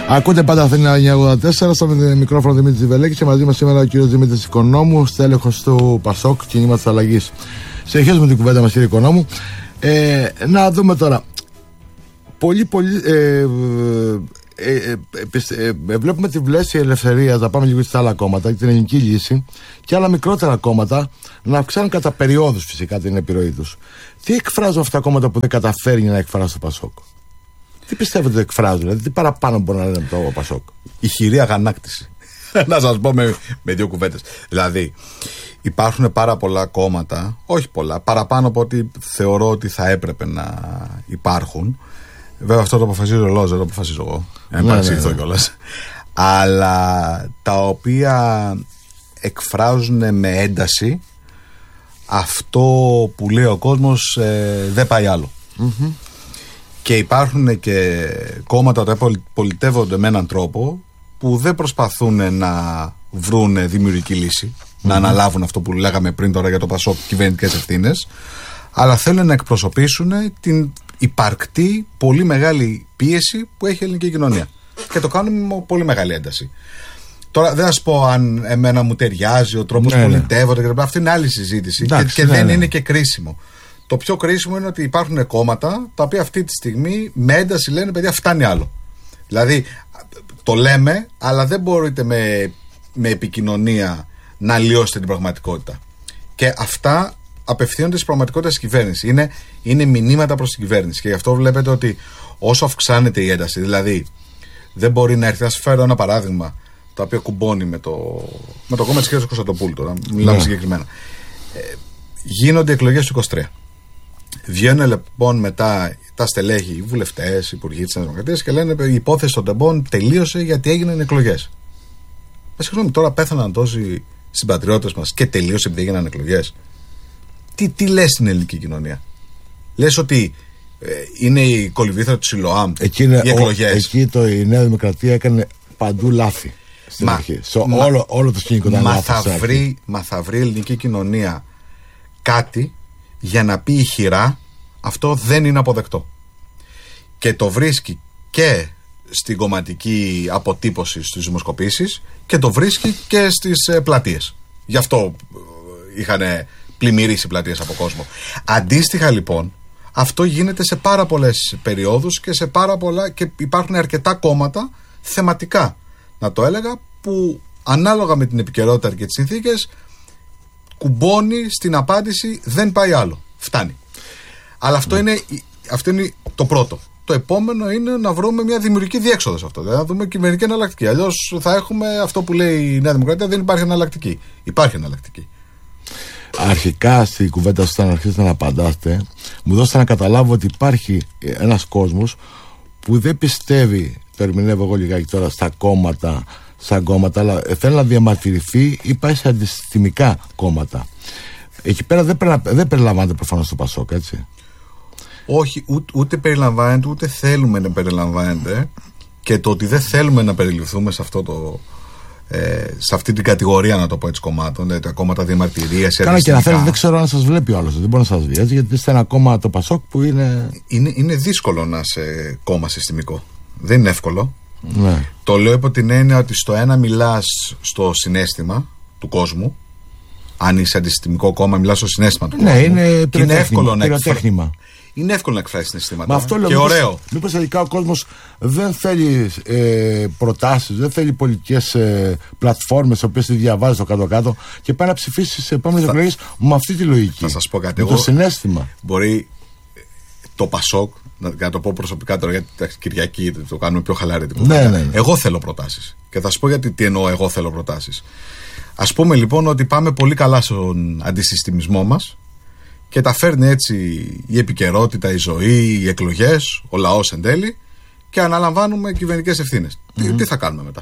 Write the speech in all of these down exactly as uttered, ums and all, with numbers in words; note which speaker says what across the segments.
Speaker 1: Ακούτε πάντα Αθήνα εννιακόσια ογδόντα τέσσερα, στο μικρόφωνο Δημήτρης Διβελέκης και μαζί μας σήμερα ο κύριος Δημήτρης Οικονόμου, στέλεχος του Πασόκ, κινήματος αλλαγής. Συνεχίζουμε την κουβέντα μας, κύριε Οικονόμου. Ε, να δούμε τώρα. Πολύ, πολύ. Ε, ε, ε, ε, ε, ε, βλέπουμε τη Βλέση Ελευθερίας να πάμε λίγο στα άλλα κόμματα, την Ελληνική Λύση και άλλα μικρότερα κόμματα να αυξάνουν κατά περιόδους φυσικά την επιρροή τους. Τι εκφράζουν αυτά τα κόμματα που δεν καταφέρνει να εκφράσει το Πασόκ? Τι πιστεύετε ότι εκφράζουν, δηλαδή τι παραπάνω μπορεί να λένε το Πασόκ?
Speaker 2: Ηχηρή αγανάκτηση. Να σας πω με, με δύο κουβέντες. Δηλαδή, υπάρχουν πάρα πολλά κόμματα, όχι πολλά, παραπάνω από ό,τι θεωρώ ότι θα έπρεπε να υπάρχουν. Βέβαια, αυτό το αποφασίζει ο Λόζο, δεν το αποφασίζω εγώ. Δεν ναι, παρεξηγηθώ ναι, ναι. κιόλας. Αλλά τα οποία εκφράζουν με ένταση αυτό που λέει ο κόσμος, ε, δεν πάει άλλο. Mm-hmm. Και υπάρχουν και κόμματα τα οποία πολιτεύονται με έναν τρόπο που δεν προσπαθούν να βρουν δημιουργική λύση, mm-hmm. να αναλάβουν αυτό που λέγαμε πριν τώρα για το Πασόκ, κυβερνητικές ευθύνες, αλλά θέλουν να εκπροσωπήσουν την υπαρκτή πολύ μεγάλη πίεση που έχει η ελληνική κοινωνία. Και το κάνουν με πολύ μεγάλη ένταση. Τώρα δεν θα σας πω αν εμένα μου ταιριάζει ο τρόπος που ναι, πολιτεύονται, ναι. αυτή είναι άλλη συζήτηση. Εντάξει, και, και ναι, δεν ναι. είναι και κρίσιμο. Το πιο κρίσιμο είναι ότι υπάρχουν κόμματα τα οποία αυτή τη στιγμή με ένταση λένε παιδιά φτάνει άλλο. Δηλαδή το λέμε, αλλά δεν μπορείτε με, με επικοινωνία να αλλοιώσετε την πραγματικότητα. Και αυτά απευθύνονται στην πραγματικότητα της κυβέρνησης. Είναι, είναι μηνύματα προς την κυβέρνηση. Και γι' αυτό βλέπετε ότι όσο αυξάνεται η ένταση, δηλαδή δεν μπορεί να έρθει. Θα σας φέρω ένα παράδειγμα το οποίο κουμπώνει με το, με το κόμμα της κ. Κωνσταντοπούλου. Τώρα μιλάμε yeah. συγκεκριμένα. Ε, γίνονται εκλογές του είκοσι τρία. Βγαίνουν λοιπόν μετά τα στελέχη, οι βουλευτές, οι υπουργοί της Δημοκρατίας και λένε η υπόθεση των τεμπών τελείωσε γιατί έγιναν εκλογές. Ε, συγγνώμη, τώρα πέθαναν τόσοι συμπατριώτες μας και τελείωσε επειδή έγιναν εκλογές. Τι, τι λες στην ελληνική κοινωνία? Λες ότι ε, είναι η κολυβήθρα του Σιλοάμ οι εκλογές?
Speaker 1: Εκεί το, η Νέα Δημοκρατία έκανε παντού λάθη στην μα, αρχή. So, μα, όλο, όλο το σκηνικό ήταν λάθος.
Speaker 2: Μα θα βρει, μα θα βρει η ελληνική κοινωνία κάτι για να πει ηχηρά αυτό δεν είναι αποδεκτό. Και το βρίσκει και στην κομματική αποτύπωση στις δημοσκοπήσεις και το βρίσκει και στις ε, πλατείες. Γι' αυτό ε, είχαν πλημμυρίσει πλατείες από κόσμο. Αντίστοιχα λοιπόν αυτό γίνεται σε πάρα πολλές περιόδους και σε πάρα πολλά, και υπάρχουν αρκετά κόμματα θεματικά, να το έλεγα, που ανάλογα με την επικαιρότητα και τις συνθήκες κουμπώνει στην απάντηση δεν πάει άλλο, φτάνει. Αλλά αυτό, mm. είναι, αυτό είναι το πρώτο. Το επόμενο είναι να βρούμε μια δημιουργική διέξοδο σε αυτό. Δηλαδή να δούμε κυβερνητική εναλλακτική. Αλλιώς θα έχουμε αυτό που λέει η Νέα Δημοκρατία, δεν υπάρχει εναλλακτική. Υπάρχει εναλλακτική.
Speaker 1: Αρχικά στην κουβέντα σας, όταν αρχίσετε να απαντάτε, μου δώσατε να καταλάβω ότι υπάρχει ένας κόσμος που δεν πιστεύει, το ερμηνεύω εγώ λιγάκι τώρα, στα κόμματα, σαν κόμματα, αλλά θέλει να διαμαρτυρηθεί ή πάει σε αντισυστημικά κόμματα. Εκεί πέρα δεν, περιλα... δεν περιλαμβάνεται προφανώς το Πασόκ, έτσι?
Speaker 2: Όχι, ούτε, ούτε περιλαμβάνεται, ούτε θέλουμε να περιλαμβάνεται, και το ότι δεν θέλουμε να περιληφθούμε σε αυτό το. Ε, σε αυτή την κατηγορία, να το πω έτσι, κομμάτων, δηλαδή τα κόμματα διαμαρτυρίας.
Speaker 1: Κάνα και να θέλετε, δεν ξέρω αν σας βλέπει ο άλλος, δεν μπορεί να σας δει, έτσι, γιατί είστε ένα κόμμα, το Πασόκ, που είναι.
Speaker 2: Είναι, είναι δύσκολο να είσαι κόμμα συστημικό. Δεν είναι εύκολο.
Speaker 1: Ναι.
Speaker 2: Το λέω υπό την έννοια ότι στο ένα μιλάς στο συναίσθημα του κόσμου. Αν είσαι αντισυστημικό κόμμα, μιλάς στο συναίσθημα του
Speaker 1: ναι,
Speaker 2: κόσμου.
Speaker 1: Είναι
Speaker 2: και είναι εύκολο να
Speaker 1: εκφράσει.
Speaker 2: Είναι εύκολο να εκφράσει συναισθήματα.
Speaker 1: Αυτό
Speaker 2: και
Speaker 1: λέω,
Speaker 2: ωραίο.
Speaker 1: Μήπως τελικά ο κόσμος δεν θέλει ε, προτάσεις, δεν θέλει πολιτικές ε, πλατφόρμες, οποίες τη διαβάζει στο κάτω-κάτω και πάει να ψηφίσει στις επόμενες θα... εκλογές με αυτή τη λογική.
Speaker 2: Θα σας πω κάτι.
Speaker 1: Με
Speaker 2: εγώ,
Speaker 1: το συναίσθημα.
Speaker 2: Μπορεί το Πασόκ, να, να το πω προσωπικά τώρα, γιατί Κυριακή το κάνουμε πιο χαλαρή την
Speaker 1: ναι, ναι, ναι.
Speaker 2: Εγώ θέλω προτάσεις. Και θα σας πω γιατί τι εννοώ εγώ θέλω προτάσεις. Ας πούμε λοιπόν ότι πάμε πολύ καλά στον αντισυστημισμό μας και τα φέρνει έτσι η επικαιρότητα, η ζωή, οι εκλογές, ο λαός εν τέλει, και αναλαμβάνουμε κυβερνητικές ευθύνες. Mm-hmm. Τι, τι θα κάνουμε μετά?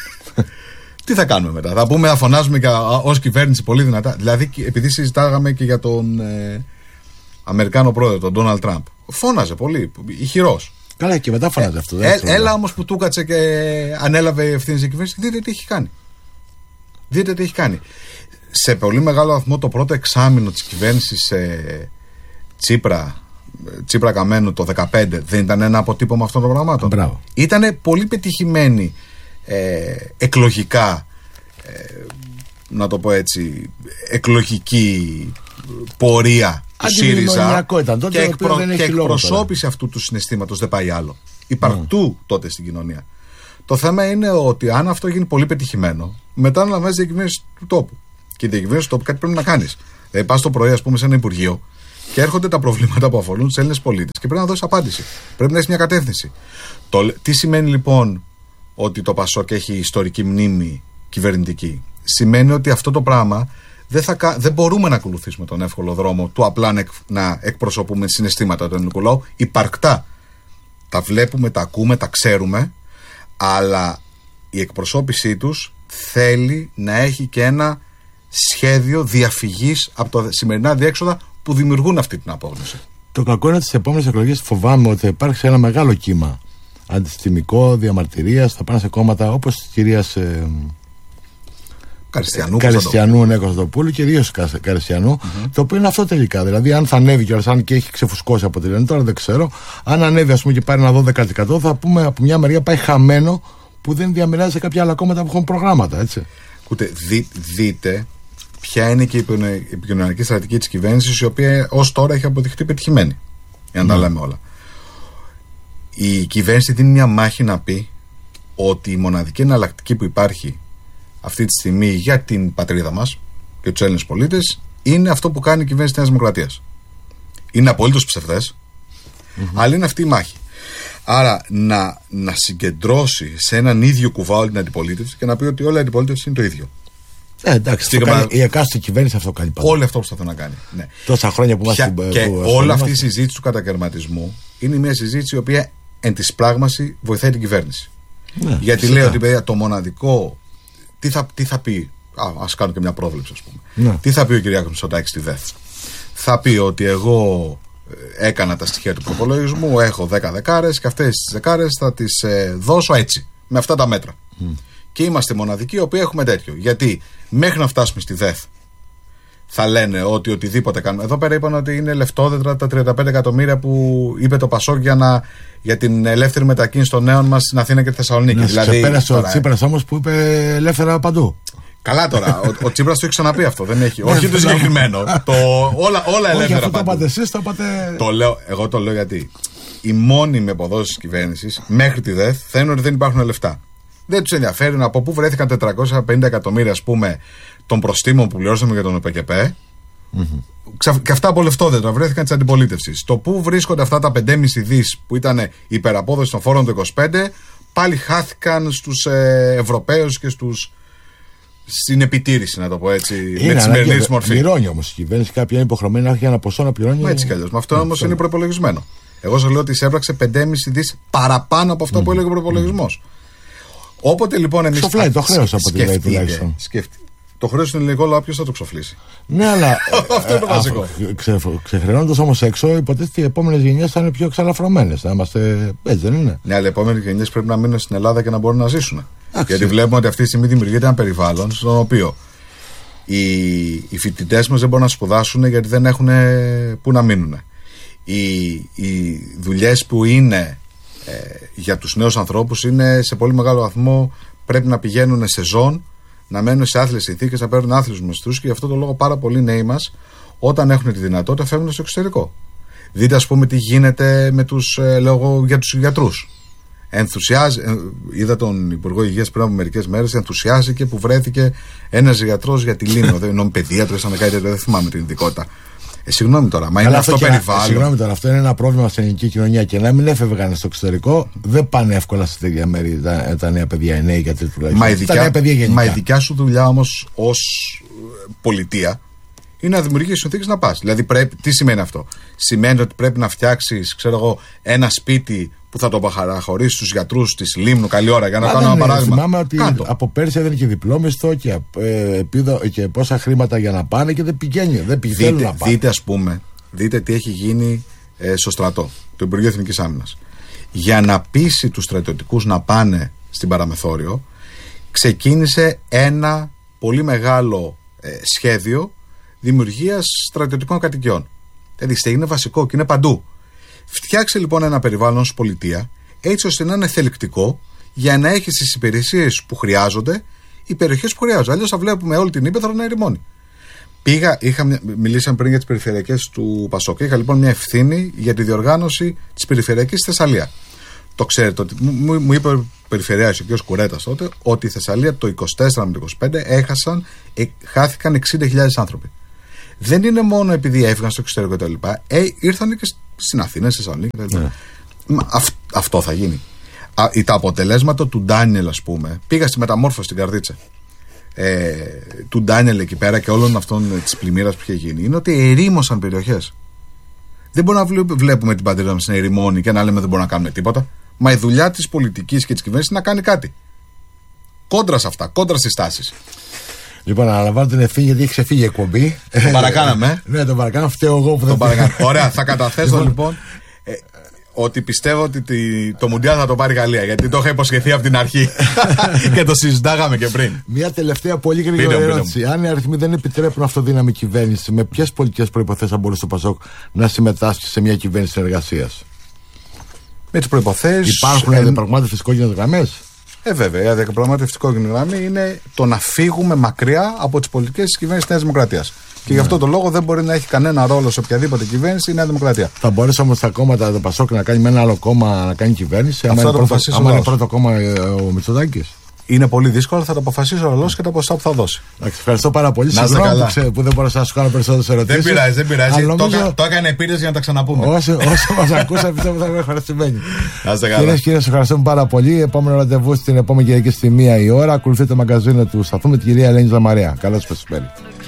Speaker 2: Τι θα κάνουμε μετά? Θα πούμε, θα φωνάζουμε και ως κυβέρνηση πολύ δυνατά. Δηλαδή, επειδή συζητάγαμε και για τον ε, Αμερικάνο πρόεδρο, τον Ντόναλντ Τραμπ. Φώναζε πολύ, ηχηρός.
Speaker 1: Καλά, και μετά φώναζε
Speaker 2: ε,
Speaker 1: αυτό.
Speaker 2: Ε, έλα όμως που του κάτσε και ανέλαβε ευθύνες η κυβέρνηση, δείτε τι έχει κάνει. Δείτε τι έχει κάνει. Σε πολύ μεγάλο βαθμό το πρώτο εξάμηνο της κυβέρνησης ε, Τσίπρα Τσίπρα Καμένου το δεκαπέντε δεν ήταν ένα αποτύπωμα αυτών των πραγμάτων? Ήταν πολύ πετυχημένη ε, εκλογικά, ε, να το πω έτσι, εκλογική πορεία του ΣΥΡΙΖΑ και, εκπρο, και εκπροσώπηση αυτού του συναισθήματος, δεν πάει άλλο. Υπαρκτού mm. τότε στην κοινωνία. Το θέμα είναι ότι αν αυτό γίνει πολύ πετυχημένο, μετά να λαμβάνει διακυβέρνηση του τόπου. Και η διακυβέρνηση του τόπου κάτι πρέπει να κάνει. Δηλαδή, πα το πρωί, α πούμε, σε ένα υπουργείο και έρχονται τα προβλήματα που αφορούν του Έλληνες πολίτες και πρέπει να δώσει απάντηση. Πρέπει να έχει μια κατεύθυνση. Το, τι σημαίνει λοιπόν ότι το ΠΑΣΟΚ έχει ιστορική μνήμη κυβερνητική? Σημαίνει ότι αυτό το πράγμα δεν, θα, δεν μπορούμε να ακολουθήσουμε τον εύκολο δρόμο του απλά να, εκ, να εκπροσωπούμε συναισθήματα του ελληνικού λαού. Υπαρκτά. Τα βλέπουμε, τα ακούμε, τα ξέρουμε, αλλά η εκπροσώπησή τους θέλει να έχει και ένα σχέδιο διαφυγής από τα σημερινά διέξοδα που δημιουργούν αυτή την απόγνωση.
Speaker 1: Το κακό είναι ότι στις επόμενες εκλογές φοβάμαι ότι θα υπάρξει ένα μεγάλο κύμα αντισυστημικό, διαμαρτυρίας, θα πάνε σε κόμματα όπως της κυρίας ε,
Speaker 2: Καριστιανού,
Speaker 1: Καριστιανού Νέκο Κωνσταντοπούλου και ιδίως Καριστιανού, mm-hmm. το οποίο είναι αυτό τελικά. Δηλαδή, αν θα ανέβει κιόλας, αν και έχει ξεφουσκώσει από τη λένε, τώρα δεν ξέρω, αν ανέβει ας πούμε και πάρει ένα δώδεκα τοις εκατό, θα πούμε από μια μεριά πάει χαμένο που δεν διαμοιράζει σε κάποια άλλα κόμματα που έχουν προγράμματα, έτσι.
Speaker 2: Ούτε δει, δείτε ποια είναι και η επικοινωνιακή στρατηγική της κυβέρνησης, η οποία ως τώρα έχει αποδειχτεί πετυχημένη. Για να mm. τα λέμε όλα. Η κυβέρνηση δίνει μια μάχη να πει ότι η μοναδική εναλλακτική που υπάρχει αυτή τη στιγμή για την πατρίδα μας και τους Έλληνες πολίτες είναι αυτό που κάνει η κυβέρνηση της Νέας Δημοκρατίας. Είναι απολύτως ψευδές, mm-hmm. αλλά είναι αυτή η μάχη. Άρα να, να συγκεντρώσει σε έναν ίδιο κουβά όλη την αντιπολίτευση και να πει ότι όλη η αντιπολίτευση είναι το ίδιο.
Speaker 1: Ε, εντάξει, Στιγμα... κάνει, η εκάστοτε κυβέρνηση αυτό κάνει πάντα.
Speaker 2: Όλο αυτό που προσπαθεί να κάνει. Ναι.
Speaker 1: Τόσα χρόνια που είμαστε.
Speaker 2: Και που όλη αυτή η συζήτηση του κατακαιρματισμού είναι μια συζήτηση η οποία εν της πράγμαση βοηθάει την κυβέρνηση. Ναι, γιατί φυσικά. Λέει ότι παιδιά, το μοναδικό. Τι θα, τι θα πει. Α, ας κάνω και μια πρόβλεψη, ας πούμε. Ναι. Τι θα πει ο Κυριάκος Μητσοτάκης στη ΔΕΘ? Θα πει ότι εγώ έκανα τα στοιχεία του προπολογισμού, έχω δέκα δεκάρες και αυτές τις δεκάρες θα τις ε, δώσω έτσι, με αυτά τα μέτρα. Mm. Και είμαστε μοναδικοί οι οποίοι έχουμε τέτοιο. Γιατί μέχρι να φτάσουμε στη ΔΕΘ θα λένε ότι οτιδήποτε κάνουμε. Εδώ πέρα είπαν ότι είναι λεφτόδετρα τα τριάντα πέντε εκατομμύρια που είπε το ΠΑΣΟΚ για, να, για την ελεύθερη μετακίνηση των νέων μας στην Αθήνα και τη Θεσσαλονίκη.
Speaker 1: Ναι,
Speaker 2: δηλαδή,
Speaker 1: ξεπέρασε ο Τσίπρας όμως που είπε ελεύθερα παντού.
Speaker 2: Καλά τώρα, ο, ο Τσίπρας το έχει ξαναπεί αυτό. Δεν έχει, όχι το συγκεκριμένο. το, όλα, όλα ελεύθερα.
Speaker 1: Όχι, αυτό το είπατε εσείς, το είπατε.
Speaker 2: Το λέω, εγώ το λέω γιατί οι μόνιμοι αποδόσεις της κυβέρνησης μέχρι τη ΔΕΘ θα είναι ότι δεν υπάρχουν λεφτά. Δεν τους ενδιαφέρει από πού βρέθηκαν τετρακόσια πενήντα εκατομμύρια, ας πούμε, των προστίμων που πληρώσαμε για τον ΕΠΕΚΕΠΕ. Mm-hmm. Και αυτά από λεφτόδετρα βρέθηκαν της αντιπολίτευσης. Το πού βρίσκονται αυτά τα πέντε κόμμα πέντε δις που ήταν υπεραπόδοση των φόρων του είκοσι πέντε, πάλι χάθηκαν στους ε, Ευρωπαίους και στους. Στην επιτήρηση, να το πω έτσι, είναι με τη σημερινή της μορφή.
Speaker 1: Πληρώνει όμως η κυβέρνηση, κάποια είναι υποχρεωμένη να έχει ένα ποσό να πληρώνει.
Speaker 2: Έτσι κι αλλιώς. Με αυτό όμως είναι προπολογισμένο. Εγώ σας λέω ότι εισέπραξε πέντε κόμμα πέντε δις παραπάνω από αυτό mm. που έλεγε ο προπολογισμός. Mm. Όποτε λοιπόν εμείς.
Speaker 1: Ξοφλάει το χρέος από τη λέει τουλάχιστον.
Speaker 2: Το χρέος είναι λίγο, αλλά ποιος θα το ξοφλήσει?
Speaker 1: Ναι, αλλά.
Speaker 2: Αυτό είναι το βασικό.
Speaker 1: Ξεχρεώνοντας όμως έξω, υποτίθεται οι επόμενες γενιές θα είναι πιο εξαλαφρωμένες. Θα είμαστε. Έτσι δεν είναι?
Speaker 2: Ναι, αλλά οι επόμενες γενιές πρέπει να μείνουν στην Ελλάδα και να μπορούν να ζήσουν. Άξι. Γιατί βλέπουμε ότι αυτή τη στιγμή δημιουργείται ένα περιβάλλον στον οποίο οι, οι φοιτητές μας δεν μπορούν να σπουδάσουν γιατί δεν έχουν πού να μείνουν. Οι, οι δουλειές που είναι ε, για τους νέους ανθρώπους είναι σε πολύ μεγάλο βαθμό πρέπει να πηγαίνουν σε ζών, να μένουν σε άθλιες συνθήκες, να παίρνουν άθλιους μισθούς και γι' αυτό το λόγο πάρα πολλοί νέοι μας όταν έχουν τη δυνατότητα φεύγουν στο εξωτερικό. Δείτε ας πούμε τι γίνεται με τους, ε, λέω, για τους γιατρούς. Ενθουσιάζει, είδα τον Υπουργό Υγείας πριν από μερικές μέρες, ενθουσιάστηκε που βρέθηκε ένας γιατρός για τη Λίμνο. Δεν είναι παιδίατρος, ήταν κάτι τέτοιο, δεν θυμάμαι την ειδικότητα. Ε, συγγνώμη τώρα, μα είναι αυτό, αυτό περιβάλλον.
Speaker 1: Συγγνώμη τώρα, αυτό είναι ένα πρόβλημα στην ελληνική κοινωνία και να μην έφευγαν στο εξωτερικό, δεν πάνε εύκολα σε τέτοια μέρη τα, τα νέα παιδιά, οι νέοι γιατροί τουλάχιστον.
Speaker 2: Μα η δικιά, μα η δικιά σου δουλειά όμως ως πολιτεία είναι να δημιουργήσει συνθήκες να πας. Δηλαδή, πρέπει, τι σημαίνει αυτό? Σημαίνει ότι πρέπει να φτιάξεις, ξέρω εγώ, ένα σπίτι που θα το παραχωρήσει στους γιατρούς της Λίμνου, καλή ώρα, για να κάνω ένα παράδειγμα.
Speaker 1: Θυμάμαι ότι Κάτω. από πέρσι έδινε και διπλόμιστο και, ε, και πόσα χρήματα για να πάνε και δεν πηγαίνει. Δεν πηγαίνει
Speaker 2: δείτε,
Speaker 1: να πάνε.
Speaker 2: Δείτε, ας πούμε, δείτε τι έχει γίνει ε, στο στρατό, το Υπουργείο Εθνικής Άμυνας. Για να πείσει τους στρατιωτικούς να πάνε στην Παραμεθόριο, ξεκίνησε ένα πολύ μεγάλο ε, σχέδιο δημιουργίας στρατιωτικών κατοικιών. Δηλαδή, είναι βασικό και είναι παντού. Φτιάξε λοιπόν ένα περιβάλλον ως πολιτεία, έτσι ώστε να είναι θελκτικό για να έχει τις υπηρεσίες που χρειάζονται, οι περιοχές που χρειάζονται. Αλλιώς θα βλέπουμε όλη την ύπαιθρο να ερημώνει. Πήγα, είχα, μιλήσαμε πριν για τις περιφερειακές του Πασόκ. Είχα λοιπόν μια ευθύνη για τη διοργάνωση της περιφερειακής στη Θεσσαλία. Το ξέρετε, ότι μου, μου είπε ο Περιφερειάρχης, ο κ. Κουρέτας τότε, ότι η Θεσσαλία το είκοσι τέσσερα με το είκοσι πέντε έχασαν, ε, χάθηκαν εξήντα χιλιάδες άνθρωποι. Δεν είναι μόνο επειδή έφυγαν στο εξωτερικό κτλ. Ε, ήρθαν και στην Αθήνα, στη Θεσσαλονίκη κτλ. Ναι. Αυ, αυτό θα γίνει. Α, τα αποτελέσματα του Ντάνιελ, ας πούμε, πήγα στη μεταμόρφωση στην Καρδίτσα. Ε, του Ντάνιελ εκεί πέρα και όλων αυτών της πλημμύρας που είχε γίνει, είναι ότι ερήμωσαν περιοχές. Δεν μπορούμε να βλέπουμε την πατρίδα μας να ερημώνει και να λέμε δεν μπορούμε να κάνουμε τίποτα. Μα η δουλειά της πολιτικής και της κυβέρνησης είναι να κάνει κάτι. Κόντρα σε αυτά, κόντρα στις τάσεις.
Speaker 1: Λοιπόν, αναλαμβάνω την ευθύνη γιατί έχει ξεφύγει η εκπομπή.
Speaker 2: Το παρακάναμε.
Speaker 1: Ναι, το παρακάναμε. Φταίω εγώ που δεν
Speaker 2: το παρακάναμε. Ωραία, θα καταθέσω λοιπόν ε, ότι πιστεύω ότι το Μουντιάλ θα το πάρει η Γαλλία. Γιατί το είχα υποσχεθεί από την αρχή και το συζητάγαμε και πριν.
Speaker 1: Μια τελευταία πολύ γρήγορη ερώτηση. Αν οι αριθμοί δεν επιτρέπουν αυτοδύναμη κυβέρνηση, με ποιες πολιτικές προϋποθέσεις θα μπορούσε το Πασόκ να συμμετάσχει σε μια κυβέρνηση συνεργασίας?
Speaker 2: Με τις προϋποθέσεις.
Speaker 1: Υπάρχουν εν... διαπραγμάτευτες κόκκινες γραμμές.
Speaker 2: Ε, βέβαια. Η διαπραγμάτευση κόκκινη γραμμή είναι το να φύγουμε μακριά από τις πολιτικές της κυβέρνησης της Νέας Δημοκρατίας. Και ναι. Γι' αυτό το λόγο δεν μπορεί να έχει κανένα ρόλο σε οποιαδήποτε κυβέρνηση η Νέα Δημοκρατία.
Speaker 1: Θα μπορέσει όμως τα κόμματα, το Πασόκ, να κάνει με ένα άλλο κόμμα να κάνει κυβέρνηση?
Speaker 2: Αυτό
Speaker 1: άμα
Speaker 2: το αποφασίσει.
Speaker 1: Αν είναι πρώτο κόμμα ο Μητσοτάκης.
Speaker 2: Είναι πολύ δύσκολο, θα το αποφασίσει ο λαός και τα ποσά που θα δώσει.
Speaker 1: Ευχαριστώ πάρα πολύ. Συγγνώμη που, που δεν μπορούσα να σου κάνω περισσότερες ερωτήσεις.
Speaker 2: Δεν πειράζει, δεν πειράζει.
Speaker 1: Νομίζω...
Speaker 2: Το, το έκανε επίτηδες για να τα ξαναπούμε.
Speaker 1: Όσο, όσο μας ακούσα, πιστεύω θα είμαι ευχαριστημένοι.
Speaker 2: Να είστε καλά.
Speaker 1: Κυρίες και κύριοι, σας ευχαριστούμε πάρα πολύ. Επόμενο ραντεβού στην επόμενη Κυριακή στη μία η ώρα. Ακολουθεί το μαγκαζίνο του σταθμού με την κυρία Ελένη Ζαμαρέα. Καλό σας μεσημέρι.